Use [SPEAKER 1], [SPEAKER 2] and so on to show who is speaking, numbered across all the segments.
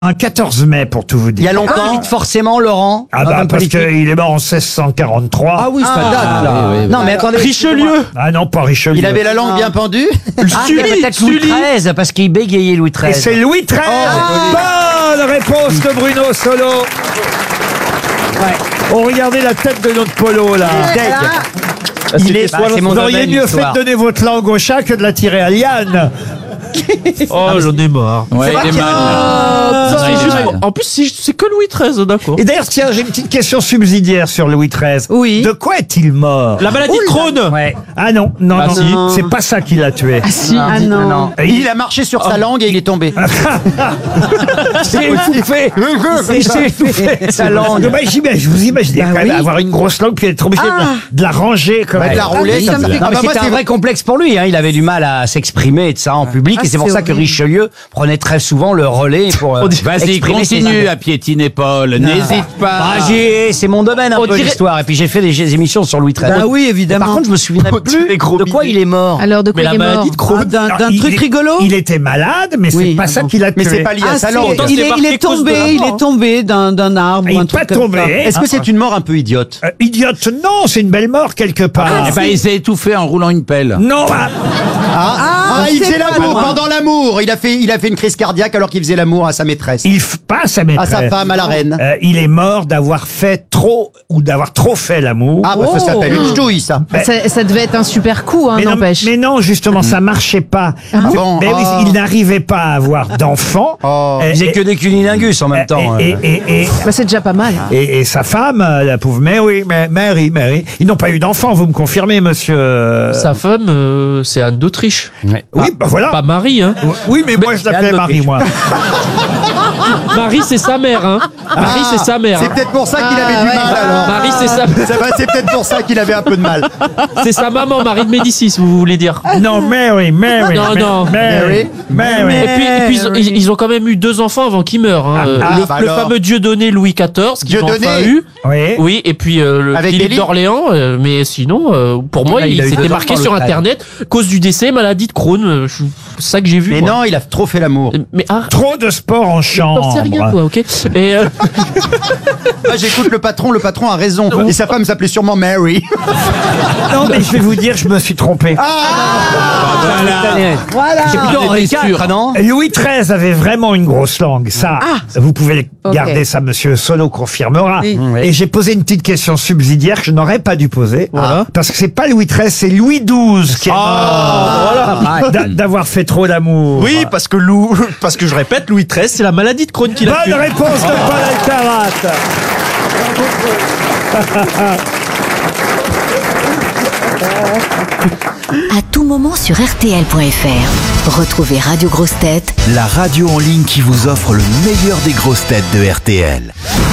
[SPEAKER 1] Un 14 mai, pour tout vous dire.
[SPEAKER 2] Il y a longtemps.
[SPEAKER 3] Forcément, Laurent.
[SPEAKER 1] Ah bah, parce qu'il est mort en 1643.
[SPEAKER 3] Ah oui, c'est pas date, là. Non, mais attendez.
[SPEAKER 4] Richelieu.
[SPEAKER 1] Ah non, pas Richelieu.
[SPEAKER 2] Il avait la langue bien pendue.
[SPEAKER 3] Ah, c'est peut-être Louis XIII, parce qu'il bégayait Louis XIII.
[SPEAKER 1] Et c'est Louis XIII. Bonne réponse de Bruno Solo. Ouais. Oh, regardez la tête de notre Polo, là. Il est, vous auriez mieux fait de donner votre langue au chat que de la tirer à Liane.
[SPEAKER 4] Oh, j'en ai marre.
[SPEAKER 5] Ouais, il est mal.
[SPEAKER 4] En plus, c'est que Louis XIII, d'accord.
[SPEAKER 1] Et d'ailleurs, tiens, j'ai une petite question subsidiaire sur Louis XIII.
[SPEAKER 6] Oui.
[SPEAKER 1] De quoi est-il mort?
[SPEAKER 4] La maladie de Crohn.
[SPEAKER 1] Ouais. Ah non, non,
[SPEAKER 4] Ah,
[SPEAKER 1] non,
[SPEAKER 4] si.
[SPEAKER 1] c'est pas ça qui l'a tué.
[SPEAKER 6] Ah si, ah non.
[SPEAKER 2] Il a marché sur sa langue et il est tombé.
[SPEAKER 1] C'est étouffé. C'est étouffé sa langue. Bah, je vous imaginez quand même avoir une grosse langue puis être obligé de la ranger comme
[SPEAKER 2] De la rouler
[SPEAKER 6] ça
[SPEAKER 2] comme
[SPEAKER 6] me
[SPEAKER 2] ça.
[SPEAKER 6] fait-
[SPEAKER 3] Non, mais c'était un vrai complexe pour lui. Hein. Il avait du mal à s'exprimer et de ça en public.
[SPEAKER 6] Ah,
[SPEAKER 3] et c'est pour
[SPEAKER 6] c'est
[SPEAKER 3] ça que
[SPEAKER 6] horrible.
[SPEAKER 3] Richelieu prenait très souvent le relais pour
[SPEAKER 5] Vas-y,
[SPEAKER 3] exprimer ses
[SPEAKER 5] continue
[SPEAKER 3] idées.
[SPEAKER 5] à piétiner Paul. N'hésite pas.
[SPEAKER 3] Ah, c'est mon domaine un peu l'histoire. Et puis j'ai fait des émissions sur Louis XIII.
[SPEAKER 6] Bah oui, évidemment.
[SPEAKER 3] Par contre, je me souviens plus de quoi il est mort.
[SPEAKER 6] Alors, de quoi
[SPEAKER 4] Mais la
[SPEAKER 6] il est mort
[SPEAKER 4] maladie de Crohn.
[SPEAKER 6] D'un
[SPEAKER 1] Il
[SPEAKER 6] truc
[SPEAKER 1] est-
[SPEAKER 6] rigolo.
[SPEAKER 1] Il était malade, mais c'est
[SPEAKER 6] Oui,
[SPEAKER 1] pas ça
[SPEAKER 6] bon.
[SPEAKER 1] qui l'a tué.
[SPEAKER 2] Mais c'est pas lié à sa
[SPEAKER 6] si,
[SPEAKER 2] langue.
[SPEAKER 4] Pourtant,
[SPEAKER 6] il
[SPEAKER 4] c'est
[SPEAKER 6] est
[SPEAKER 4] marqué cause de la mort.
[SPEAKER 6] tombé d'un arbre
[SPEAKER 1] Il
[SPEAKER 6] ou un
[SPEAKER 1] est
[SPEAKER 6] truc
[SPEAKER 1] pas
[SPEAKER 6] comme
[SPEAKER 1] tombé.
[SPEAKER 6] ça.
[SPEAKER 2] Est-ce que c'est une mort un peu idiote?
[SPEAKER 1] Idiote, non, c'est une belle mort quelque part.
[SPEAKER 5] Eh ben, il s'est étouffé en roulant une pelle.
[SPEAKER 1] Non,
[SPEAKER 2] Il
[SPEAKER 6] c'est
[SPEAKER 2] faisait
[SPEAKER 6] pas
[SPEAKER 2] l'amour
[SPEAKER 6] loin.
[SPEAKER 2] pendant l'amour. Il a fait une crise cardiaque alors qu'il faisait l'amour à sa maîtresse.
[SPEAKER 1] pas sa
[SPEAKER 2] À
[SPEAKER 1] maîtresse.
[SPEAKER 2] sa femme, à la reine.
[SPEAKER 1] Il est mort d'avoir fait trop ou d'avoir trop fait l'amour.
[SPEAKER 2] Ah, bah, ça s'appelle une ch'touille, ça.
[SPEAKER 6] Ça devait être un super coup, hein, n'empêche.
[SPEAKER 1] Mais non, justement, ça marchait pas.
[SPEAKER 2] bon
[SPEAKER 1] Mais oui,
[SPEAKER 2] Ah.
[SPEAKER 1] il n'arrivait pas à avoir d'enfants.
[SPEAKER 3] Il faisait que des cunilingus en même temps.
[SPEAKER 6] Bah, c'est déjà pas mal.
[SPEAKER 1] Et sa femme, la pauvre Mary, ils n'ont pas eu d'enfants, vous me confirmez, monsieur
[SPEAKER 4] Sa femme, c'est Anne d'Autriche.
[SPEAKER 1] Oui, bah voilà.
[SPEAKER 4] Pas Marie, hein.
[SPEAKER 1] Oui, mais moi je l'appelais
[SPEAKER 3] Anne
[SPEAKER 1] Marie, moi.
[SPEAKER 4] Marie, c'est sa mère, hein. Marie, c'est sa mère.
[SPEAKER 2] C'est
[SPEAKER 4] hein.
[SPEAKER 2] peut-être pour ça qu'il avait du
[SPEAKER 6] ouais.
[SPEAKER 2] mal, alors.
[SPEAKER 4] Marie, c'est sa,
[SPEAKER 2] C'est peut-être pour ça qu'il avait un peu de mal.
[SPEAKER 4] c'est sa maman, Marie de Médicis, vous voulez dire.
[SPEAKER 1] Non, Mary.
[SPEAKER 4] Non, non.
[SPEAKER 1] Mary.
[SPEAKER 4] Et puis ils ont quand même eu 2 enfants avant qu'ils meurent. Hein. Le
[SPEAKER 2] bah
[SPEAKER 4] le
[SPEAKER 2] alors.
[SPEAKER 4] fameux Dieudonné Louis XIV, qu'ils ont
[SPEAKER 2] Dieudonné.
[SPEAKER 4] enfin eu.
[SPEAKER 1] Oui.
[SPEAKER 4] Oui, et puis le
[SPEAKER 2] Avec
[SPEAKER 4] Philippe
[SPEAKER 2] Élie.
[SPEAKER 4] d'Orléans, mais sinon, pour moi,
[SPEAKER 3] il
[SPEAKER 4] il
[SPEAKER 3] a eu
[SPEAKER 4] s'était
[SPEAKER 3] 2
[SPEAKER 4] marqué
[SPEAKER 3] enfants,
[SPEAKER 4] sur
[SPEAKER 3] le frère.
[SPEAKER 4] Internet, cause du décès, maladie de Crohn. C'est ça que j'ai vu.
[SPEAKER 2] Mais
[SPEAKER 4] moi.
[SPEAKER 2] non, il a trop fait l'amour.
[SPEAKER 4] Mais
[SPEAKER 1] Trop de sport en
[SPEAKER 4] t'en sais rien,
[SPEAKER 1] chambre.
[SPEAKER 4] toi, ok. Et
[SPEAKER 2] Ah, j'écoute le patron a raison. Et sa femme s'appelait sûrement Mary.
[SPEAKER 1] Non, mais je vais vous dire, je me suis trompé.
[SPEAKER 6] Voilà.
[SPEAKER 3] C'est plutôt Henri IV, non?
[SPEAKER 1] Louis XIII avait vraiment une grosse langue. Ça, vous pouvez garder ça, monsieur Solo confirmera.
[SPEAKER 6] Oui.
[SPEAKER 1] Et j'ai posé une petite question subsidiaire que je n'aurais pas dû poser.
[SPEAKER 4] Voilà.
[SPEAKER 1] Parce que c'est pas Louis XIII, c'est Louis XII qui est mort d'avoir fait trop d'amour.
[SPEAKER 4] oui, parce que je répète, Louis XIII, c'est la maladie de Crohn qui l'a tué.
[SPEAKER 1] Bonne réponse de Paul Alcarat.
[SPEAKER 7] À tout moment sur RTL.fr. Retrouvez Radio Grosses Têtes
[SPEAKER 8] La radio en ligne qui vous offre le meilleur des grosses têtes de RTL.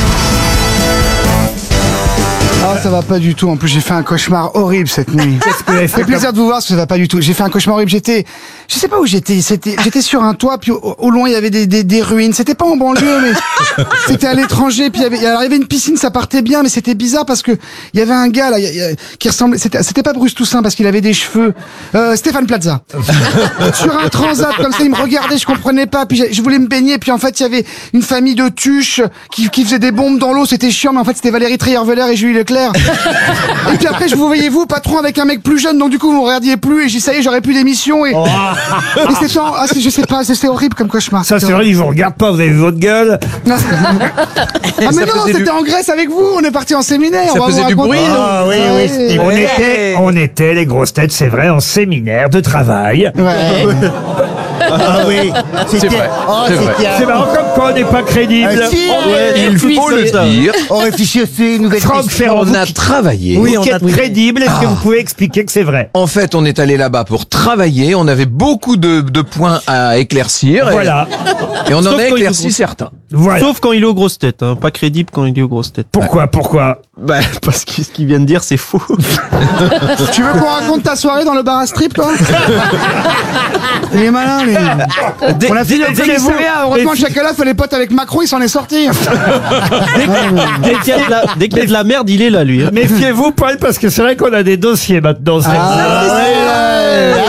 [SPEAKER 9] Ah, ça va pas du tout. En plus, j'ai fait un cauchemar horrible cette nuit.
[SPEAKER 1] Qu'est-ce que vous avez
[SPEAKER 9] Ça fait
[SPEAKER 1] fait
[SPEAKER 9] plaisir de vous voir parce que ça va pas du tout. J'ai fait un cauchemar horrible. Je sais pas où j'étais. J'étais sur un toit, puis au loin il y avait des ruines. C'était pas en banlieue, mais c'était à l'étranger. Puis il y avait une piscine, ça partait bien, mais c'était bizarre parce que il y avait un gars là qui ressemblait. C'était pas Bruce Toussaint parce qu'il avait des cheveux. Stéphane Plaza. Sur un transat comme ça, il me regardait, je comprenais pas. Puis je voulais me baigner, puis en fait il y avait une famille de tuches qui faisait des bombes dans l'eau. C'était chiant, mais en fait c'était Valérie Trierweiler et Julie Leclerc. Et puis après, je vous voyais vous, patron, avec un mec plus jeune, donc du coup, vous me regardiez plus, et j'ai ça y est, j'aurais plus d'émission, et c'était, je sais pas, c'était horrible comme cauchemar.
[SPEAKER 1] Ça, c'est
[SPEAKER 9] C'était
[SPEAKER 1] vrai, ils vous regardent pas, vous avez vu votre gueule.
[SPEAKER 9] horrible. Ah, mais non, c'était en Grèce avec vous, on est parti en séminaire.
[SPEAKER 4] Ça
[SPEAKER 9] on va
[SPEAKER 4] faisait
[SPEAKER 9] vous
[SPEAKER 4] du
[SPEAKER 9] raconter.
[SPEAKER 4] bruit, non
[SPEAKER 1] Ah oui, oui.
[SPEAKER 9] Ouais.
[SPEAKER 1] On était, les grosses têtes, c'est vrai, en séminaire de travail.
[SPEAKER 9] Ouais.
[SPEAKER 1] Ah oui.
[SPEAKER 5] C'est vrai. C'est vrai.
[SPEAKER 1] C'est marrant comme quoi on n'est pas crédible.
[SPEAKER 5] Il faut le dire.
[SPEAKER 2] On réfléchit aussi une nouvelle
[SPEAKER 1] Franck Ferrand,
[SPEAKER 5] On a travaillé.
[SPEAKER 1] vous qui êtes crédible, est-ce que vous pouvez expliquer que c'est vrai?
[SPEAKER 5] En fait, on est allé là-bas pour travailler. On avait beaucoup de points à éclaircir.
[SPEAKER 1] Voilà.
[SPEAKER 5] Et on en
[SPEAKER 4] Sauf
[SPEAKER 5] a
[SPEAKER 4] quand il
[SPEAKER 5] éclairci
[SPEAKER 4] est
[SPEAKER 5] certains.
[SPEAKER 1] Voilà.
[SPEAKER 4] Sauf quand il est aux grosses têtes, hein. Pas crédible quand il est aux grosses têtes.
[SPEAKER 1] Pourquoi
[SPEAKER 4] Bah, parce que ce qu'il vient de dire, c'est faux.
[SPEAKER 9] Tu veux qu'on raconte ta soirée dans le bar à strip, toi? Il est malin, lui. On a fini le commissariat. Heureusement, Chakalaf fait les potes avec Macron, il s'en est sorti.
[SPEAKER 4] Dès qu'il y a de la merde, il est là, lui. hein.
[SPEAKER 1] Méfiez-vous, Paul, parce que c'est vrai qu'on a des dossiers maintenant.
[SPEAKER 9] Ah,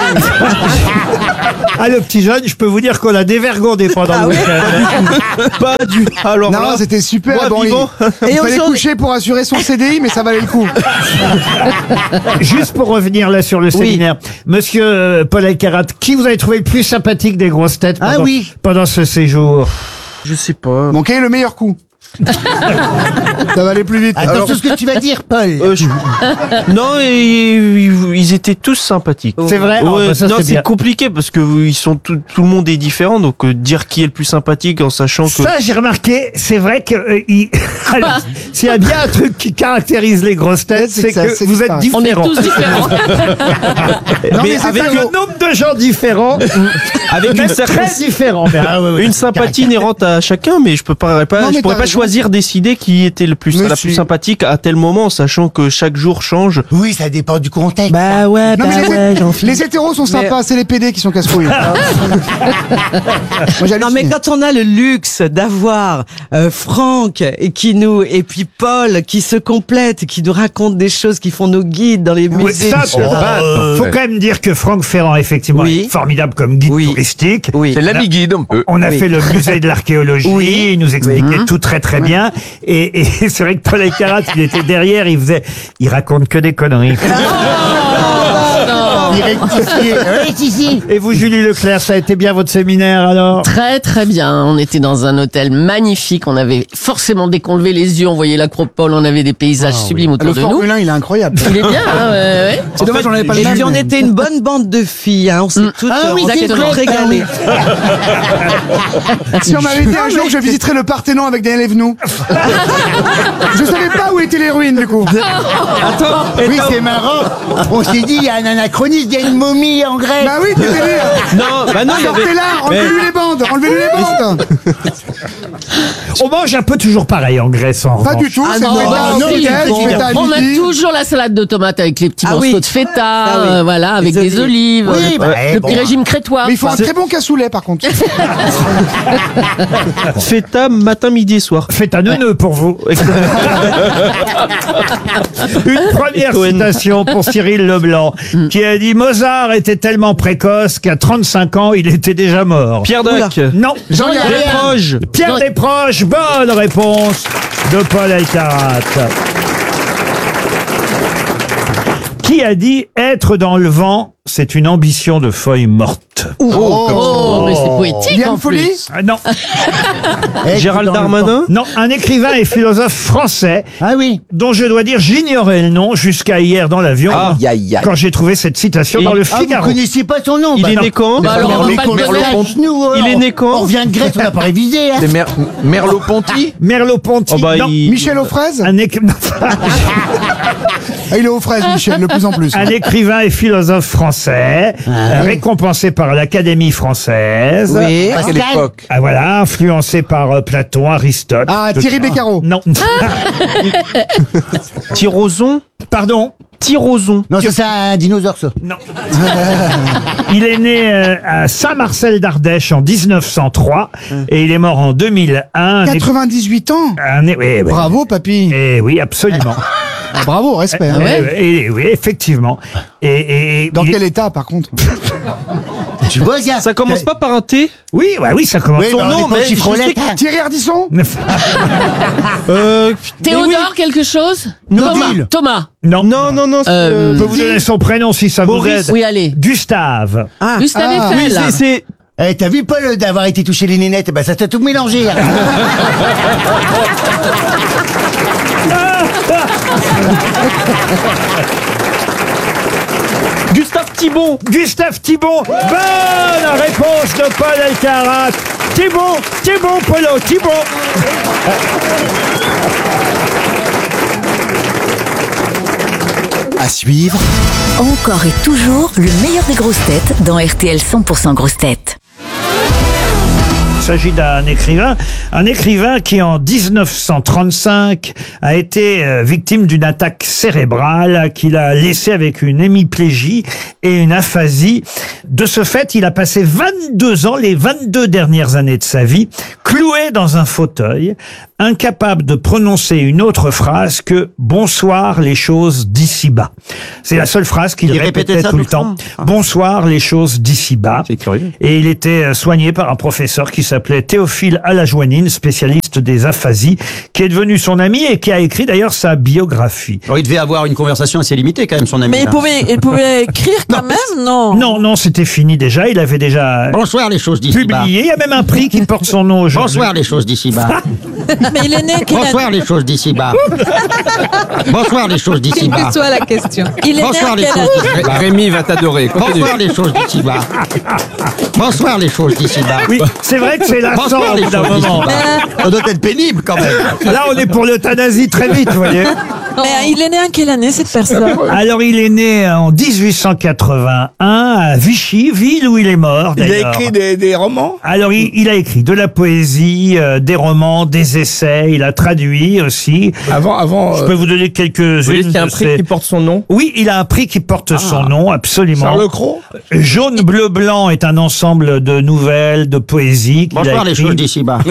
[SPEAKER 1] Ah, le petit jeune, je peux vous dire qu'on l'a dévergondé pendant le week-end.
[SPEAKER 4] Pas du. Alors
[SPEAKER 9] Non,
[SPEAKER 4] là,
[SPEAKER 9] c'était super.
[SPEAKER 4] moi,
[SPEAKER 9] Bon,
[SPEAKER 4] vivant.
[SPEAKER 9] il fallait coucher pour assurer son CDI, mais ça valait le coup.
[SPEAKER 1] Juste pour revenir là sur le séminaire, Monsieur Paul Elkarat, qui vous avez trouvé le plus sympathique des grosses têtes pendant ce séjour?
[SPEAKER 4] Je sais pas.
[SPEAKER 9] Bon, quel est le meilleur coup? Ça va aller plus vite.
[SPEAKER 10] Attends, tout ce que tu vas dire, Paul.
[SPEAKER 4] Non, ils étaient tous sympathiques.
[SPEAKER 1] C'est vrai.
[SPEAKER 4] Ouais,
[SPEAKER 1] bah ça,
[SPEAKER 4] non,
[SPEAKER 1] c'est
[SPEAKER 4] c'est
[SPEAKER 1] bien.
[SPEAKER 4] compliqué parce que ils sont tout le monde est différent, donc dire qui est le plus sympathique en sachant que.
[SPEAKER 1] Ça, j'ai remarqué, c'est vrai que alors, s'il y a bien un truc qui caractérise les grosses têtes, c'est que vous êtes différents.
[SPEAKER 6] On est tous différents.
[SPEAKER 9] Non, mais
[SPEAKER 1] Avec un nombre de gens différents,
[SPEAKER 4] Avec
[SPEAKER 1] même
[SPEAKER 4] une
[SPEAKER 1] très
[SPEAKER 4] certaine
[SPEAKER 1] différents. Mais,
[SPEAKER 4] une sympathie inhérente à chacun, mais je pourrais pas
[SPEAKER 9] Non, mais t'as raison.
[SPEAKER 4] choisir, décider qui était la plus sympathique à tel moment, sachant que chaque jour change.
[SPEAKER 10] Oui, ça dépend du contexte.
[SPEAKER 4] Bah ouais,
[SPEAKER 9] Non, mais les hétéros sont sympas, c'est les PD qui sont casse-couilles.
[SPEAKER 11] Non mais quand on a le luxe d'avoir Franck et puis Paul qui se complètent, qui nous racontent des choses, qui font nos guides dans les musées.
[SPEAKER 1] Ça, faut quand même dire que Franck Ferrand, effectivement, est formidable comme guide touristique.
[SPEAKER 5] C'est l'ami guide un peu.
[SPEAKER 1] On a fait le musée de l'archéologie, il nous expliquait tout très très bien. Et c'est vrai que Paul Elkarat, il était derrière, il raconte que des conneries. Et vous, Julie Leclerc, ça a été bien votre séminaire alors?
[SPEAKER 6] Très très bien. On était dans un hôtel magnifique. On avait forcément, dès qu'on levait les yeux, on voyait l'acropole, on avait des paysages sublimes autour
[SPEAKER 9] Le
[SPEAKER 6] de nous.
[SPEAKER 9] Formule 1, il est incroyable.
[SPEAKER 6] Il est bien, hein, ouais.
[SPEAKER 9] C'est dommage, on n'avait pas le
[SPEAKER 11] Et
[SPEAKER 9] même.
[SPEAKER 11] puis on était une bonne bande de filles, hein. On s'est toutes régalées.
[SPEAKER 9] Si on m'avait dit un jour que je visiterais le Parthénon avec Daniel Evenou. Je savais pas où étaient les ruines, du coup.
[SPEAKER 10] Attends, oui, c'est marrant. On s'est dit, il y a un anachronisme, il y a une momie en Grèce.
[SPEAKER 9] Bah oui, t'es délire.
[SPEAKER 4] Non, bah non, il y avait.
[SPEAKER 9] Sortez-la, enlevez-lui les bandes, enlevez-lui les bandes.
[SPEAKER 1] On mange un peu toujours pareil en Grèce, en
[SPEAKER 9] Pas
[SPEAKER 1] revanche.
[SPEAKER 9] du tout,
[SPEAKER 6] Ah
[SPEAKER 9] c'est
[SPEAKER 6] non,
[SPEAKER 9] feta,
[SPEAKER 6] on a toujours la salade de tomates avec les petits
[SPEAKER 11] Ah
[SPEAKER 6] morceaux
[SPEAKER 11] oui.
[SPEAKER 6] de feta,
[SPEAKER 11] Ah oui.
[SPEAKER 6] voilà, avec
[SPEAKER 11] Les
[SPEAKER 6] des olives.
[SPEAKER 10] Oui, bah,
[SPEAKER 6] le
[SPEAKER 10] bon.
[SPEAKER 6] petit régime crétois.
[SPEAKER 9] Mais il faut un très bon cassoulet, par contre.
[SPEAKER 4] Feta matin, midi et soir.
[SPEAKER 1] Faites un neuneu pour vous. Une première citation pour Cyril Leblanc, qui a dit « Mozart était tellement précoce qu'à 35 ans, il était déjà mort. »
[SPEAKER 4] Pierre Dac.
[SPEAKER 1] Non,
[SPEAKER 4] Desproges.
[SPEAKER 1] Pierre Desproges, bonne réponse de Paul Elkarat. Qui a dit « Être dans le vent, c'est une ambition de feuille morte ».
[SPEAKER 6] Oh, mais c'est poétique
[SPEAKER 9] Liane
[SPEAKER 6] en
[SPEAKER 9] Folly
[SPEAKER 6] plus.
[SPEAKER 1] Ah, non,
[SPEAKER 4] Gérald Darmanin.
[SPEAKER 1] non, un écrivain et philosophe français
[SPEAKER 10] Ah oui.
[SPEAKER 1] dont je dois dire j'ignorais le nom jusqu'à hier dans l'avion quand j'ai trouvé cette citation dans le
[SPEAKER 10] Ah, vous
[SPEAKER 1] Figaro.
[SPEAKER 10] connaissiez pas son nom.
[SPEAKER 4] Il
[SPEAKER 10] bah
[SPEAKER 4] est
[SPEAKER 10] non.
[SPEAKER 4] né quand
[SPEAKER 6] Bah alors, on va pas le donner.
[SPEAKER 4] Il est né quand
[SPEAKER 10] On revient de Grèce, on n'a pas révisé. Hein.
[SPEAKER 5] C'est Merleau-Ponty.
[SPEAKER 1] Merleau-Ponty.
[SPEAKER 4] Oh bah,
[SPEAKER 1] non.
[SPEAKER 9] Michel aux fraises.
[SPEAKER 1] Un,
[SPEAKER 9] Ah, il est aux fraises, Michel, de plus en plus.
[SPEAKER 1] un écrivain et philosophe français, récompensé par l'Académie française.
[SPEAKER 10] Oui.
[SPEAKER 5] À quelle époque?
[SPEAKER 1] Ah, voilà, influencé par Platon, Aristote.
[SPEAKER 9] Ah, Thierry Beccaro.
[SPEAKER 1] Non.
[SPEAKER 4] Tyrozon.
[SPEAKER 1] Pardon.
[SPEAKER 4] Tyrozon.
[SPEAKER 10] Non, ça, c'est un dinosaure, ça.
[SPEAKER 1] Non. Il est né à Saint-Marcel d'Ardèche en 1903 et il est mort en 2001.
[SPEAKER 9] 98 ans.
[SPEAKER 1] Oui, oui.
[SPEAKER 9] Bravo, papy.
[SPEAKER 1] Et oui, absolument.
[SPEAKER 9] Ah, bravo, respect. Hein.
[SPEAKER 1] Et oui, effectivement. Et
[SPEAKER 9] Dans quel état, par contre?
[SPEAKER 10] Tu vois, gars.
[SPEAKER 4] Ça commence pas par un T.
[SPEAKER 1] Oui, ouais, oui, ça commence.
[SPEAKER 10] Oui,
[SPEAKER 4] Son
[SPEAKER 10] bah, on
[SPEAKER 4] nom,
[SPEAKER 10] est pas
[SPEAKER 4] mais
[SPEAKER 10] chiffrolette,
[SPEAKER 4] je sais
[SPEAKER 10] hein.
[SPEAKER 9] Thierry Ardisson.
[SPEAKER 6] Théodore, quelque chose?
[SPEAKER 10] Nobile.
[SPEAKER 6] Thomas.
[SPEAKER 1] Non.
[SPEAKER 4] Non, non, non.
[SPEAKER 1] Je peux vous donner son prénom si ça vous aide.
[SPEAKER 6] Oui, allez.
[SPEAKER 1] Gustave.
[SPEAKER 6] Gustave
[SPEAKER 4] Oui,
[SPEAKER 6] Eiffel.
[SPEAKER 4] c'est.
[SPEAKER 10] Eh, t'as vu, Paul, d'avoir été touché les nénettes? Bah, ça t'a tout mélangé. Hein.
[SPEAKER 4] Gustave Thibon.
[SPEAKER 1] Gustave Thibon. Bonne réponse de Paul Elkarat. Thibon, Polo, Thibon.
[SPEAKER 8] À suivre,
[SPEAKER 7] Encore et toujours le meilleur des grosses têtes dans RTL 100% grosses têtes.
[SPEAKER 1] s'agit d'un écrivain qui en 1935 a été victime d'une attaque cérébrale qui l'a laissé avec une hémiplégie et une aphasie. De ce fait, il a passé 22 ans, les 22 dernières années de sa vie, cloué dans un fauteuil, incapable de prononcer une autre phrase que « Bonsoir les choses d'ici-bas ». C'est la seule phrase qu'il répétait tout le temps. « Bonsoir les choses d'ici-bas ».
[SPEAKER 4] C'est curieux.
[SPEAKER 1] Et il était soigné par un professeur qui s'appelait Théophile Alajoanine, spécialiste des aphasies, qui est devenu son ami et qui a écrit d'ailleurs sa biographie.
[SPEAKER 2] Alors, il devait avoir une conversation assez limitée quand même, son ami.
[SPEAKER 12] Mais il pouvait écrire quand même, non?
[SPEAKER 1] Non, c'était fini déjà. Il avait déjà
[SPEAKER 10] Bonsoir les choses d'ici-bas.
[SPEAKER 1] publié. Il y a même un prix qui porte son nom aujourd'hui.
[SPEAKER 10] Bonsoir les choses d'ici-bas.
[SPEAKER 12] Mais il est né quelle
[SPEAKER 10] Bonsoir les choses d'ici-bas. Bonsoir les choses d'ici-bas.
[SPEAKER 11] Quelle que soit la question.
[SPEAKER 12] Il est né
[SPEAKER 10] Bonsoir les
[SPEAKER 12] quelle
[SPEAKER 10] choses
[SPEAKER 12] année?
[SPEAKER 10] d'ici-bas.
[SPEAKER 5] Rémi va t'adorer. Continue.
[SPEAKER 10] Bonsoir les choses d'ici-bas. Bonsoir les choses d'ici-bas.
[SPEAKER 1] Oui, c'est vrai que c'est lassant
[SPEAKER 10] Bonsoir
[SPEAKER 1] au
[SPEAKER 10] les
[SPEAKER 1] bout d'un
[SPEAKER 10] choses
[SPEAKER 1] moment.
[SPEAKER 10] d'ici-bas.
[SPEAKER 2] Ça doit être pénible quand même.
[SPEAKER 1] Là, on est pour l'euthanasie très vite, vous voyez.
[SPEAKER 12] Mais il est né en quelle année, cette personne?
[SPEAKER 1] Alors, il est né en 1881 à Vichy, ville où il est mort.
[SPEAKER 13] Il a
[SPEAKER 1] d'ailleurs.
[SPEAKER 13] écrit des romans.
[SPEAKER 1] Alors, il a écrit de la poésie, des romans, des essais. Il a traduit aussi.
[SPEAKER 13] Avant.
[SPEAKER 1] Je peux vous donner quelques-unes.
[SPEAKER 4] Vous voyez qu'il y a un prix qui porte son nom?
[SPEAKER 1] Oui, il a un prix qui porte son nom, absolument.
[SPEAKER 13] Charles Cros.
[SPEAKER 1] Jaune, bleu, blanc est un ensemble de nouvelles, de poésie. qu'il a
[SPEAKER 10] Bonsoir les
[SPEAKER 1] écrit.
[SPEAKER 10] choses d'ici-bas.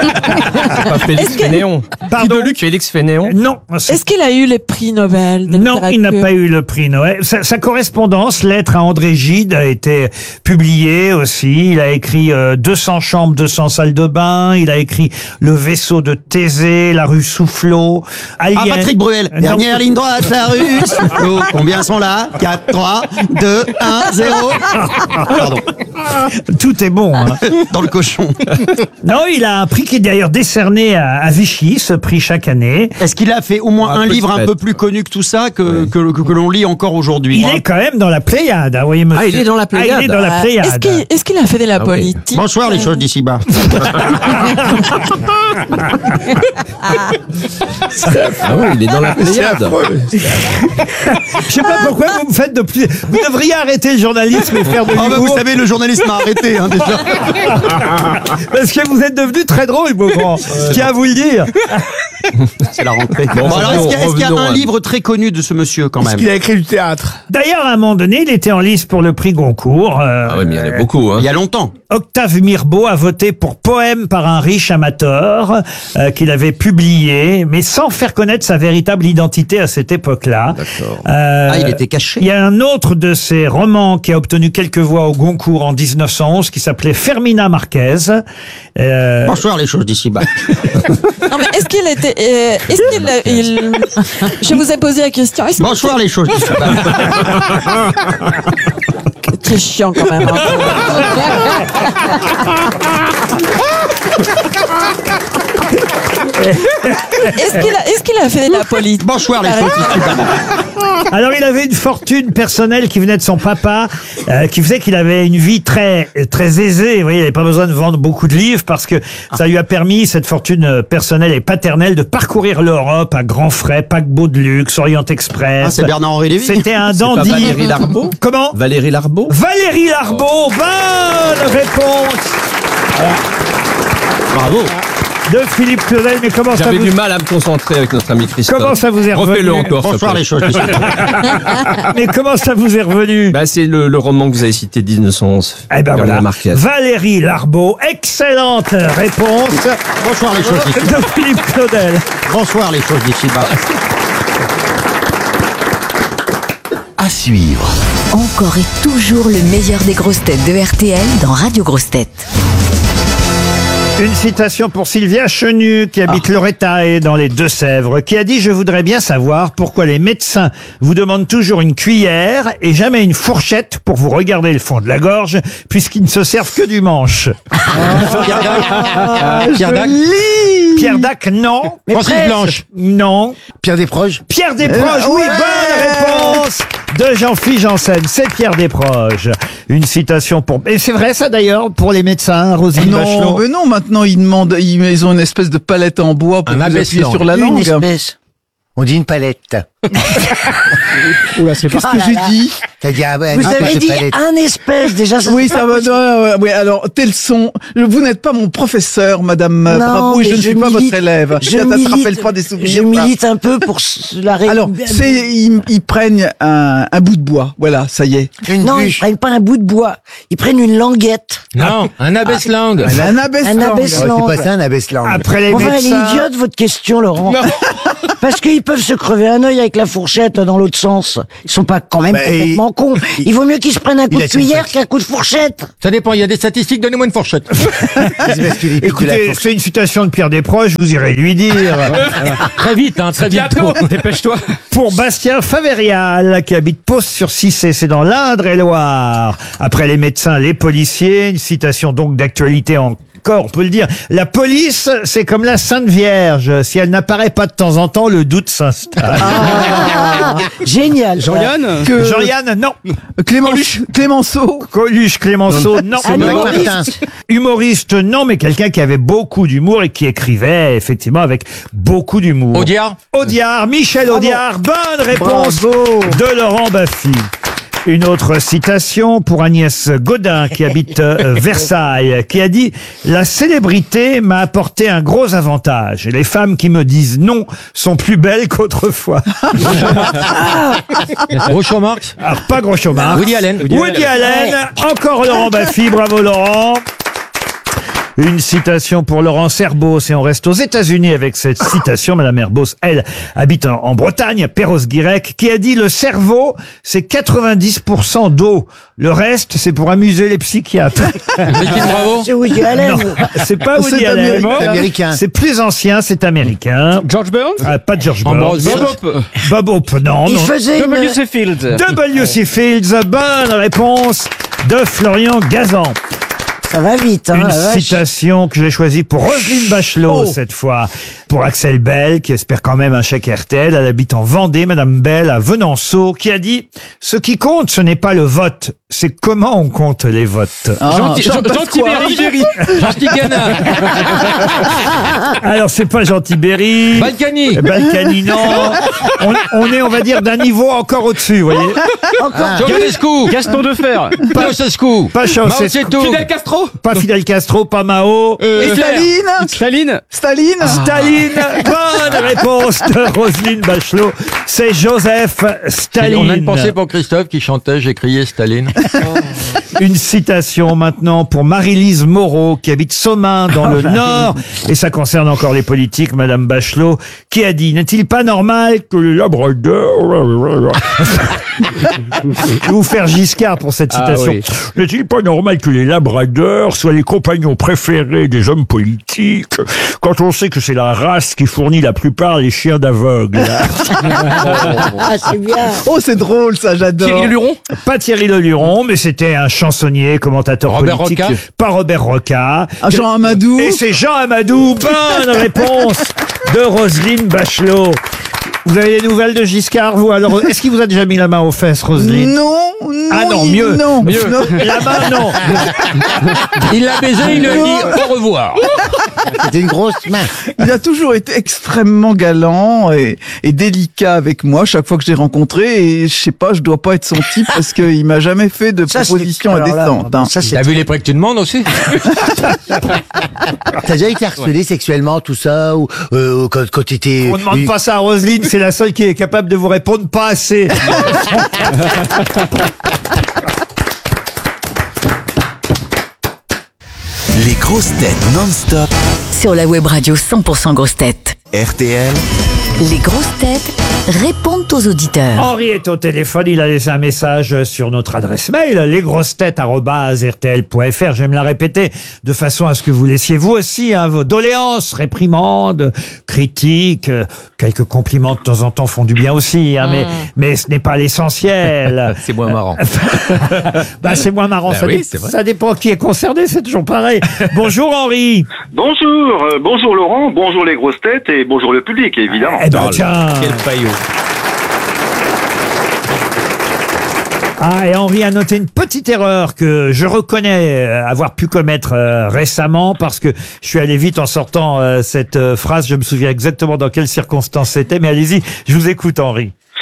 [SPEAKER 4] Pas Félix Fénéon.
[SPEAKER 1] Pardon.
[SPEAKER 4] Félix Fénéon.
[SPEAKER 1] Non.
[SPEAKER 12] Est-ce qu'il a eu les prix Nobel de
[SPEAKER 1] Non, il n'a
[SPEAKER 12] littérature?
[SPEAKER 1] pas eu le prix Nobel. Sa correspondance, lettre à André Gide, a été publiée aussi. Il a écrit 200 chambres, 200 salles de bain. Il a écrit Le vaisseau de Thésée, La rue Soufflot. Alien.
[SPEAKER 2] Ah, Patrick Bruel.
[SPEAKER 1] Non.
[SPEAKER 2] Dernière ligne droite, la rue Soufflot. Combien sont là? 4, 3, 2, 1, 0. Pardon.
[SPEAKER 1] Tout est bon. Hein.
[SPEAKER 2] Dans le cochon.
[SPEAKER 1] Non, il a un prix qui est d'ailleurs décerné à Vichy, ce prix chaque année.
[SPEAKER 2] Est-ce qu'il a fait au moins
[SPEAKER 5] Un
[SPEAKER 2] un
[SPEAKER 5] peu
[SPEAKER 2] livre un
[SPEAKER 5] discret.
[SPEAKER 2] peu plus connu que tout ça que l'on lit encore aujourd'hui?
[SPEAKER 1] Il est quand même dans la Pléiade, hein, voyez, monsieur.
[SPEAKER 4] Ah, il est dans la Pléiade.
[SPEAKER 1] Ah, il est dans la Pléiade.
[SPEAKER 12] Est-ce qu'il a fait de la politique?
[SPEAKER 10] Bonsoir les choses d'ici-bas.
[SPEAKER 5] Ah oui, il est dans la Pléiade.
[SPEAKER 1] Je sais pas pourquoi vous me faites de plus. Vous devriez arrêter le journalisme et faire de
[SPEAKER 2] Ah bah,
[SPEAKER 1] l'humour.
[SPEAKER 2] vous savez, le journaliste m'a arrêté déjà.
[SPEAKER 1] Parce que vous êtes devenu très drôle, Beaugrand. Je tiens à vous le dire.
[SPEAKER 2] C'est la rentrée.
[SPEAKER 5] Bon,
[SPEAKER 2] Alors, est-ce qu'il y a
[SPEAKER 5] revenons
[SPEAKER 2] un
[SPEAKER 5] à-
[SPEAKER 2] livre très connu de ce monsieur quand
[SPEAKER 13] Est-ce
[SPEAKER 2] même?
[SPEAKER 13] qu'il a écrit du théâtre?
[SPEAKER 1] D'ailleurs, à un moment donné, il était en lice pour le prix Goncourt.
[SPEAKER 5] Ah oui, mais il y en a beaucoup. Hein.
[SPEAKER 2] Il y a longtemps.
[SPEAKER 1] Octave Mirbeau a voté pour Poème par un riche amateur qu'il avait publié, mais sans faire connaître sa véritable identité à cette époque-là.
[SPEAKER 5] D'accord.
[SPEAKER 2] Ah, il était caché.
[SPEAKER 1] Il y a un autre de ses romans qui a obtenu quelques voix au Goncourt en 1911 qui s'appelait Fermina Marquez.
[SPEAKER 10] Bonsoir les choses d'ici-bas.
[SPEAKER 12] Non, mais est-ce qu'il était... Je vous ai posé la question. Est-ce qu'il
[SPEAKER 10] Bonsoir les choses d'ici-bas.
[SPEAKER 12] était très chiant quand même? Est-ce qu'il a fait de la politique?
[SPEAKER 10] Bonsoir les choses d'ici-bas.
[SPEAKER 1] Alors, il avait une fortune personnelle qui venait de son papa, qui faisait qu'il avait une vie très très aisée. Vous voyez, il n'avait pas besoin de vendre beaucoup de livres parce que ça lui a permis, cette fortune personnelle et paternelle, de parcourir l'Europe à grands frais, paquebot de luxe, Orient Express.
[SPEAKER 2] Ah, c'est Bernard-Henri Lévy.
[SPEAKER 1] C'était un
[SPEAKER 5] C'est pas
[SPEAKER 1] dandy.
[SPEAKER 5] Valérie Larbaud?
[SPEAKER 1] Comment?
[SPEAKER 5] Valérie Larbaud?
[SPEAKER 1] Valérie Larbaud. Bonne réponse
[SPEAKER 2] Bravo.
[SPEAKER 1] de Philippe Claudel. Mais comment ça
[SPEAKER 5] J'avais
[SPEAKER 1] vous...
[SPEAKER 5] du mal à me concentrer avec notre ami Christophe.
[SPEAKER 1] Comment ça vous est revenu?
[SPEAKER 5] Refais-le encore. s'il te
[SPEAKER 10] Bonsoir
[SPEAKER 5] plaît.
[SPEAKER 10] les choses d'ici-bas.
[SPEAKER 1] Mais comment ça vous est revenu?
[SPEAKER 5] Bah, c'est le roman que vous avez cité, 1911.
[SPEAKER 1] Eh ben voilà.
[SPEAKER 5] Marquez.
[SPEAKER 1] Valérie Larbaud, excellente réponse
[SPEAKER 10] Bonsoir les choses d'ici-bas.
[SPEAKER 1] de Philippe Claudel.
[SPEAKER 10] Bonsoir les choses d'ici-bas.
[SPEAKER 8] À suivre.
[SPEAKER 7] Encore et toujours le meilleur des grosses têtes de RTL dans Radio Grosses Têtes.
[SPEAKER 1] Une citation pour Sylvia Chenu, qui habite Lorettae dans les Deux-Sèvres, qui a dit « Je voudrais bien savoir pourquoi les médecins vous demandent toujours une cuillère et jamais une fourchette pour vous regarder le fond de la gorge, puisqu'ils ne se servent que du manche. »
[SPEAKER 2] Pierre Dac. Pierre Dac.
[SPEAKER 1] Pierre Dac, non.
[SPEAKER 10] Francis Blanche.
[SPEAKER 1] Non.
[SPEAKER 10] Pierre Desproges.
[SPEAKER 1] Pierre Desproges, oui, bonne réponse de Jean-Philippe Janssen. C'est Pierre Desproges. Une citation pour... Et c'est vrai ça d'ailleurs pour les médecins, Roselyne Bachelot.
[SPEAKER 13] Non, mais non, maintenant ils ont une espèce de palette en bois pour vous appuyer sur la langue.
[SPEAKER 10] On dit une palette.
[SPEAKER 13] Oula, c'est pas
[SPEAKER 10] Qu'est-ce que j'ai dit? T'as dit, ah ouais,
[SPEAKER 11] Vous
[SPEAKER 10] non,
[SPEAKER 11] avez
[SPEAKER 10] c'est
[SPEAKER 11] dit
[SPEAKER 10] pas les-
[SPEAKER 11] un espèce, déjà.
[SPEAKER 13] Oui, ça va. Oui, alors, tels sont. Vous n'êtes pas mon professeur, Madame Bravo, et je ne suis pas votre élève. Ça se rappelle pas des souvenirs.
[SPEAKER 11] Je milite un peu pour la règle.
[SPEAKER 13] Alors, ils prennent un bout de bois. Voilà, ça y est.
[SPEAKER 11] Non, ils prennent pas un bout de bois. Ils prennent une languette.
[SPEAKER 5] Non, un abaisse-langue.
[SPEAKER 13] Un abaisse-langue.
[SPEAKER 11] Un abaisse-langue.
[SPEAKER 10] C'est pas ça, un abaisse-langue.
[SPEAKER 1] Après les
[SPEAKER 11] Enfin, elle est
[SPEAKER 1] médecins...
[SPEAKER 11] idiote, votre question, Laurent. Parce qu'ils peuvent se crever un œil avec la fourchette dans l'autre sens. Ils sont pas quand même complètement cons. Il vaut mieux qu'ils se prennent un coup de cuillère qu'un coup de fourchette.
[SPEAKER 5] Ça dépend, il y a des statistiques, donnez-moi une fourchette.
[SPEAKER 1] Écoutez, c'est une citation de Pierre Desproges, vous irez lui dire.
[SPEAKER 5] Très vite, très vite. Dépêche-toi.
[SPEAKER 1] Pour Bastien Favérial, qui habite Pos-sur-Cissé, c'est dans l'Indre-et-Loire. Après les médecins, les policiers, une citation donc d'actualité encore, on peut le dire. La police, c'est comme la Sainte Vierge. Si elle n'apparaît pas de temps en temps, le doute s'installe.
[SPEAKER 11] Génial.
[SPEAKER 13] Jean-Yann
[SPEAKER 1] Jean-Yann, non.
[SPEAKER 13] Clémenceau
[SPEAKER 1] Coluche-Clémenceau, non.
[SPEAKER 11] Humoriste.
[SPEAKER 1] Humoriste, non, mais quelqu'un qui avait beaucoup d'humour et qui écrivait, effectivement, avec beaucoup d'humour. Audiard, Michel Audiard. Bonne réponse de Laurent Baffy. Une autre citation pour Agnès Godin, qui habite Versailles, qui a dit « La célébrité m'a apporté un gros avantage. Et les femmes qui me disent non sont plus belles qu'autrefois. »
[SPEAKER 5] Groucho Marx.
[SPEAKER 1] Alors, pas Groucho Marx.
[SPEAKER 5] Woody Allen.
[SPEAKER 1] Woody Allen. Encore Laurent Baffy. Bravo Laurent. Une citation pour Laurent Serbos, et on reste aux États-Unis avec cette citation. Madame Serbos, elle, habite en Bretagne, Perros-Guirec, qui a dit « Le cerveau, c'est 90% d'eau. Le reste, c'est pour amuser les psychiatres. »
[SPEAKER 5] Bravo.
[SPEAKER 11] C'est Woody Allen.
[SPEAKER 1] Non, c'est pas Woody Allen.
[SPEAKER 10] C'est américain.
[SPEAKER 1] C'est plus ancien, c'est américain.
[SPEAKER 4] George Burns.
[SPEAKER 1] Pas George Burns. Bob Hope, non.
[SPEAKER 11] Il
[SPEAKER 1] non.
[SPEAKER 11] faisait une...
[SPEAKER 4] W.C. Fields.
[SPEAKER 1] W.C. Fields, bonne réponse de Florian Gazan.
[SPEAKER 11] Ça va vite, hein,
[SPEAKER 1] Une
[SPEAKER 11] la vache.
[SPEAKER 1] citation que j'ai choisie pour Roselyne Bachelot, cette fois. Pour Axel Bell, qui espère quand même un chèque RTL. Elle habite en Vendée, Madame Bell, à Venanceau, qui a dit « Ce qui compte, ce n'est pas le vote, c'est comment on compte les votes.
[SPEAKER 4] Jean Tibéri.
[SPEAKER 5] Jean Tigana.
[SPEAKER 1] Alors, c'est pas Jean Tibéri.
[SPEAKER 5] Balkany.
[SPEAKER 1] Balkany, non. On est, on va dire, d'un niveau encore au-dessus, vous voyez.
[SPEAKER 5] Ceausescu.
[SPEAKER 4] Gaston Defer.
[SPEAKER 5] Ceausescu.
[SPEAKER 1] Pas Ceausescu.
[SPEAKER 4] Fidel Castro.
[SPEAKER 1] Pas Fidel Castro, pas Mao.
[SPEAKER 13] Staline.
[SPEAKER 1] Staline. Bonne réponse de Roselyne Bachelot. C'est Joseph Staline.
[SPEAKER 5] On a une pensée pour Christophe qui chantait « J'ai crié Staline ».
[SPEAKER 1] Une citation maintenant pour Marie-Lise Moreau, qui habite Somain dans le Nord, et ça concerne encore les politiques, Madame Bachelot, qui a dit « N'est-il pas normal que les labradors... » Je vais vous faire Giscard pour cette citation.
[SPEAKER 4] oui.
[SPEAKER 1] N'est-il pas normal que les labradors soient les compagnons préférés des hommes politiques, quand on sait que c'est la race qui fournit la plupart des chiens d'aveugles?
[SPEAKER 11] Ah, c'est bien.
[SPEAKER 13] Oh, c'est drôle, ça, j'adore.
[SPEAKER 4] Thierry Leluron.
[SPEAKER 1] Pas Thierry Leluron, mais c'était un chansonnier, commentateur
[SPEAKER 5] Robert
[SPEAKER 1] politique.
[SPEAKER 5] Roca.
[SPEAKER 1] Pas Robert Roca.
[SPEAKER 13] Jean Amadou.
[SPEAKER 1] Et c'est Jean Amadou. Bonne réponse de Roselyne Bachelot. Vous avez des nouvelles de Giscard, vous? Alors, est-ce qu'il vous a déjà mis la main aux fesses, Roselyne?
[SPEAKER 13] Non.
[SPEAKER 1] Ah non, mieux.
[SPEAKER 13] Non.
[SPEAKER 1] La main, non.
[SPEAKER 5] Il l'a baisé, il lui a dit « Au revoir ».
[SPEAKER 10] C'était une grosse main.
[SPEAKER 13] Il a toujours été extrêmement galant et délicat avec moi chaque fois que je l'ai rencontré, et je sais pas, je dois pas être son type parce qu'il m'a jamais fait de
[SPEAKER 11] Ça, c'est-
[SPEAKER 13] proposition
[SPEAKER 11] alors là,
[SPEAKER 13] indécente. hein.
[SPEAKER 11] ça, c'est
[SPEAKER 5] T'as vu les prix que tu demandes aussi?
[SPEAKER 10] T'as déjà été harcelé sexuellement, tout ça, ou quand t'étais...
[SPEAKER 1] On ne demande pas ça à Roselyne, c'est la seule qui est capable de vous répondre pas assez.
[SPEAKER 8] Les grosses têtes non-stop.
[SPEAKER 7] Sur la web radio 100% grosses têtes.
[SPEAKER 8] RTL.
[SPEAKER 7] Les grosses têtes répondent aux auditeurs.
[SPEAKER 1] Henri est au téléphone, il a laissé un message sur notre adresse mail, lesgrossetêtes@rtl.fr. Je vais me la répéter de façon à ce que vous laissiez vous aussi vos doléances, réprimandes, critiques, quelques compliments de temps en temps font du bien aussi, mais ce n'est pas l'essentiel.
[SPEAKER 5] C'est moins marrant.
[SPEAKER 1] C'est moins marrant,
[SPEAKER 5] Bah oui, c'est vrai.
[SPEAKER 1] ça dépend qui est concerné, c'est toujours pareil. Bonjour Henri.
[SPEAKER 14] Bonjour Laurent, bonjour les grosses têtes et bonjour le public évidemment.
[SPEAKER 1] Eh ben tiens.
[SPEAKER 5] Quel paillot.
[SPEAKER 1] Ah, et Henri a noté une petite erreur que je reconnais avoir pu commettre récemment, parce que je suis allé vite en sortant cette phrase. Je me souviens exactement dans quelles circonstances c'était, mais allez-y, je vous écoute Henri.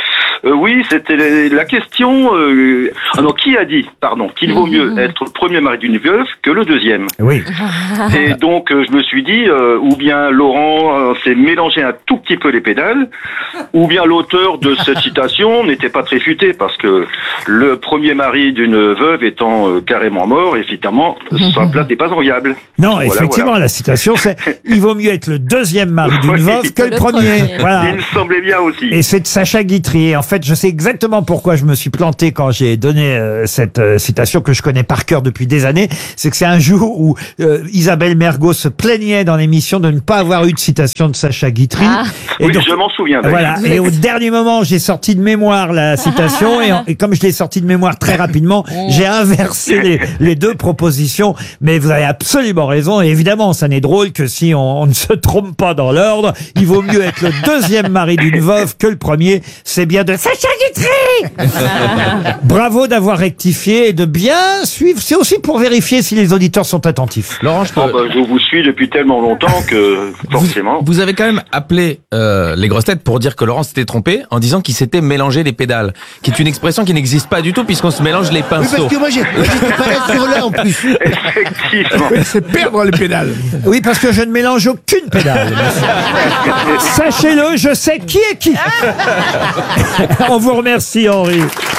[SPEAKER 14] Oui, c'était la question. Qui a dit, qu'il vaut mieux être le premier mari d'une veuve que le deuxième.
[SPEAKER 1] Oui.
[SPEAKER 14] Et donc, je me suis dit, ou bien Laurent s'est mélangé un tout petit peu les pédales, ou bien l'auteur de cette citation n'était pas très futé, parce que le premier mari d'une veuve étant carrément mort, évidemment, sa place n'est pas enviable.
[SPEAKER 1] Non, effectivement, la citation, c'est « Il vaut mieux être le deuxième mari d'une veuve que le premier ». Voilà.
[SPEAKER 14] Il me semblait bien aussi.
[SPEAKER 1] Et c'est de Sacha Guitry. Et en fait, je sais exactement pourquoi je me suis planté quand j'ai donné cette citation que je connais par cœur depuis des années. C'est que c'est un jour où Isabelle Mergo se plaignait dans l'émission de ne pas avoir eu de citation de Sacha Guitry.
[SPEAKER 14] Et donc, je m'en souviens.
[SPEAKER 1] Voilà. Et au dernier moment, j'ai sorti de mémoire la citation et comme je l'ai sorti de mémoire très rapidement, j'ai inversé les deux propositions. Mais vous avez absolument raison. Et évidemment, ça n'est drôle que si on ne se trompe pas dans l'ordre. Il vaut mieux être le deuxième mari d'une veuve que le premier. C'est bien de Sacha Guitry. Bravo d'avoir rectifié et de bien suivre. C'est aussi pour vérifier si les auditeurs sont attentifs.
[SPEAKER 5] Laurent,
[SPEAKER 14] je vous suis depuis tellement longtemps que forcément.
[SPEAKER 5] Vous avez quand même appelé les grosses têtes pour dire que Laurent s'était trompé en disant qu'il s'était mélangé les pédales, qui est une expression qui n'existe pas du tout puisqu'on se mélange les pinceaux.
[SPEAKER 10] Oui, parce que moi j'étais pas là sur là en plus.
[SPEAKER 14] Effectivement.
[SPEAKER 15] C'est perdre les pédales.
[SPEAKER 1] Oui, parce que je ne mélange aucune pédale. Sachez-le, je sais qui est qui. On vous remercie, Henri.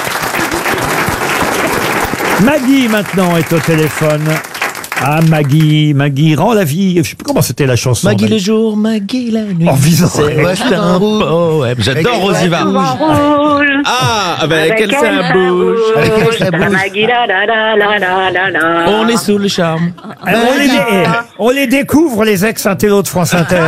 [SPEAKER 1] Maggie, maintenant, est au téléphone. Ah, Maggie rend la vie. Je sais plus comment c'était la chanson.
[SPEAKER 4] Maggie le jour, Maggie la nuit.
[SPEAKER 1] Oh, visant.
[SPEAKER 4] C'est un poème. J'adore Rosiva. Ah, avec elle ça bouge. On est sous le charme.
[SPEAKER 1] On les découvre, les ex-intellos de France Inter.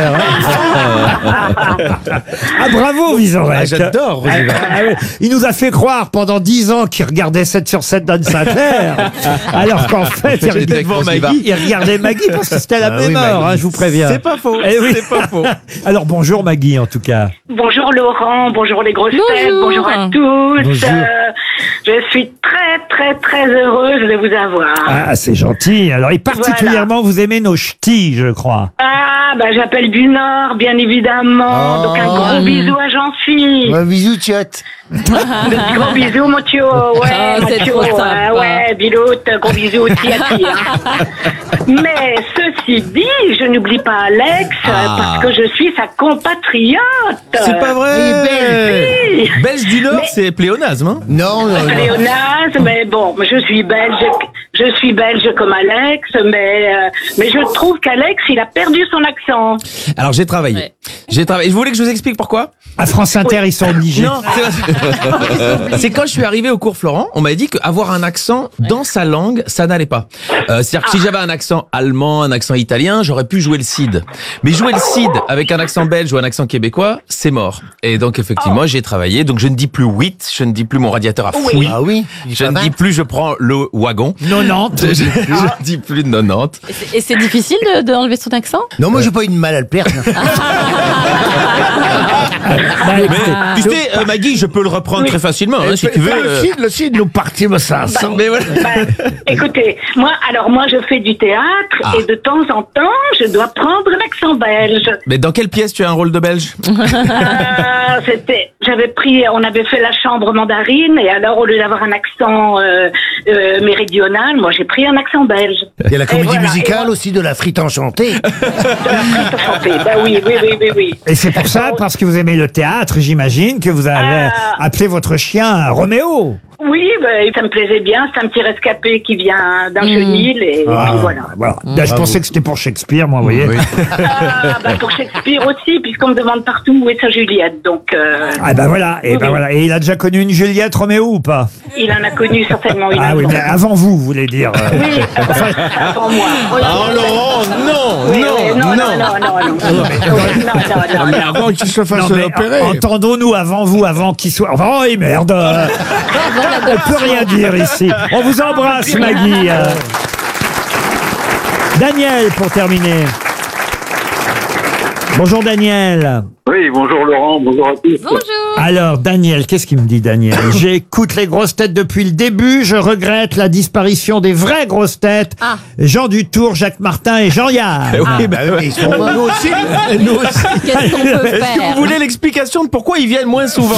[SPEAKER 1] Ah, bravo, Vizorek.
[SPEAKER 4] J'adore Rosiva.
[SPEAKER 1] Il nous a fait croire pendant 10 ans qu'il regardait 7 sur 7 d'Anne Sinclair. Alors qu'en fait, il regardait Maggie parce que c'était à la même heure, je vous préviens.
[SPEAKER 4] C'est pas faux. C'est pas faux.
[SPEAKER 1] Alors bonjour Maggie en tout cas.
[SPEAKER 16] Bonjour Laurent, bonjour les grosses têtes, bonjour à tous. Je suis très heureuse de vous avoir.
[SPEAKER 1] Ah, c'est gentil. Alors et particulièrement vous aimez nos ch'tis, je crois.
[SPEAKER 16] Ah, j'appelle du Nord, bien évidemment. Donc un gros bisou à Jean-Philippe.
[SPEAKER 10] Un bisou, tchot.
[SPEAKER 16] Gros bisous, mon tio. Ouais, mon tio. Ouais, Biloute, gros bisous aussi à qui. Mais ceci dit, je n'oublie pas Alex parce que je suis sa compatriote.
[SPEAKER 4] C'est pas vrai.
[SPEAKER 16] Belge
[SPEAKER 4] du Nord, c'est pléonasme, hein?
[SPEAKER 10] Non.
[SPEAKER 16] Pléonasme, mais bon, je suis belge comme Alex, mais je trouve qu'Alex, il a perdu son accent.
[SPEAKER 5] Alors j'ai travaillé. Vous voulez que je vous explique pourquoi?
[SPEAKER 1] À France Inter, ils sont obligés.
[SPEAKER 5] Non, c'est quand je suis arrivé au cours Florent, on m'a dit qu'avoir un accent dans sa langue, ça n'allait pas. C'est-à-dire que si j'avais un accent allemand, un accent italien, j'aurais pu jouer le Cid. Mais jouer le Cid avec un accent belge ou un accent québécois, c'est mort. Et donc effectivement, j'ai travaillé. Donc je ne dis plus 8, je ne dis plus mon radiateur à fouille.
[SPEAKER 10] Ah oui.
[SPEAKER 5] Je ne dis plus je prends le wagon.
[SPEAKER 1] 90.
[SPEAKER 5] Je ne dis plus de 90.
[SPEAKER 12] Et c'est difficile d'enlever son accent?
[SPEAKER 10] Non, moi j'ai pas eu de mal à le perdre.
[SPEAKER 5] Tu sais, Maggie, je peux le reprendre très facilement, si tu veux.
[SPEAKER 15] Le Cid nous partit ça.
[SPEAKER 5] Mais voilà.
[SPEAKER 16] Écoutez, moi je fais du théâtre et de temps en temps, je dois prendre l'accent belge.
[SPEAKER 5] Mais dans quelle pièce tu as un rôle de belge?
[SPEAKER 16] On avait fait La Chambre mandarine et alors au lieu d'avoir un accent méridional, moi j'ai pris un accent belge.
[SPEAKER 10] Il y a la comédie musicale aussi de La Frite Enchantée.
[SPEAKER 16] De La Frite Enchantée, oui.
[SPEAKER 1] Et c'est pour ça, parce que vous aimez le théâtre, j'imagine, que vous avez appelé votre chien Roméo.
[SPEAKER 16] Oui, ça me plaisait bien. C'est un petit rescapé qui vient d'un chenil et puis voilà.
[SPEAKER 1] Je pensais que c'était pour Shakespeare, moi, vous voyez.
[SPEAKER 16] Oui. Pour Shakespeare aussi, puisqu'on me demande partout où est sa Juliette. Donc.
[SPEAKER 1] Voilà. Et Et il a déjà connu une Juliette Roméo ou pas?
[SPEAKER 16] Il en a connu certainement une.
[SPEAKER 1] Ah oui, mais avant vous voulez dire.
[SPEAKER 16] Oui, avant moi.
[SPEAKER 5] Oh Laurent, non.
[SPEAKER 15] Mais avant qu'il se fasse opérer.
[SPEAKER 1] Entendons-nous avant vous, avant qu'il soit. Oh, merde. On peut rien dire ici. On vous embrasse, Maggie. Daniel, pour terminer. Bonjour, Daniel.
[SPEAKER 14] Oui, bonjour Laurent, bonjour à tous.
[SPEAKER 12] Bonjour.
[SPEAKER 1] Alors, Daniel, qu'est-ce qu'il me dit, Daniel? J'écoute les grosses têtes depuis le début. Je regrette la disparition des vraies grosses têtes.
[SPEAKER 12] Ah.
[SPEAKER 1] Jean Dutour, Jacques Martin et Jean-Yann.
[SPEAKER 5] Oui, bah oui. Nous aussi. Nous aussi.
[SPEAKER 12] Qu'est-ce qu'on peut
[SPEAKER 5] Est-ce que
[SPEAKER 12] faire?
[SPEAKER 5] vous voulez l'explication de pourquoi ils viennent moins souvent?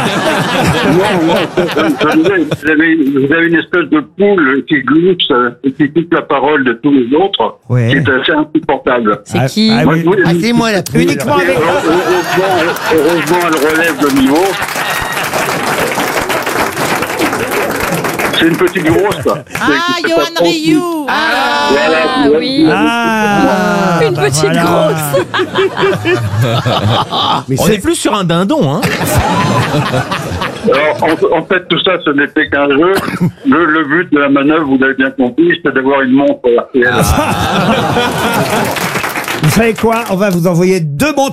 [SPEAKER 14] Vous avez une espèce de poule qui glisse et qui coupe la parole de tous les autres,
[SPEAKER 1] Ouais.
[SPEAKER 14] qui est assez insupportable.
[SPEAKER 12] C'est qui?
[SPEAKER 1] Ah oui.
[SPEAKER 10] Ah, c'est moi la poule.
[SPEAKER 1] Uniquement avec...
[SPEAKER 14] Heureusement, elle relève le niveau. C'est une petite grosse, quoi.
[SPEAKER 11] Johan Rioux.
[SPEAKER 12] Ah, oui.
[SPEAKER 1] Ah,
[SPEAKER 12] Une
[SPEAKER 1] bah
[SPEAKER 12] petite
[SPEAKER 1] voilà.
[SPEAKER 12] grosse.
[SPEAKER 5] On est plus sur un dindon, hein.
[SPEAKER 14] Alors, en fait, tout ça, ce n'était qu'un jeu. Le but de la manœuvre, vous l'avez bien compris, c'est d'avoir une montre RTL.
[SPEAKER 1] Vous savez quoi? On va vous envoyer 2 montres